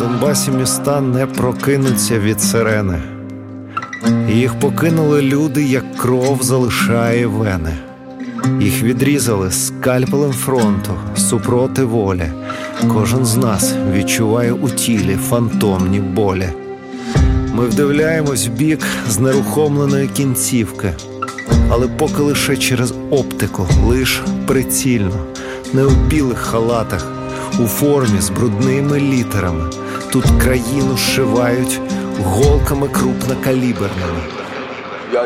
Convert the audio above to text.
Донбасі міста не прокинуться від сирени. Їх покинули люди, як кров залишає вени. Їх відрізали скальпелем фронту, супроти волі. Кожен з нас відчуває у тілі фантомні болі. Ми вдивляємось в бік знерухомленої кінцівки, але поки лише через оптику, лиш прицільно, не у білих халатах, у формі з брудними літерами. Тут країну зшивають голками крупнокаліберними.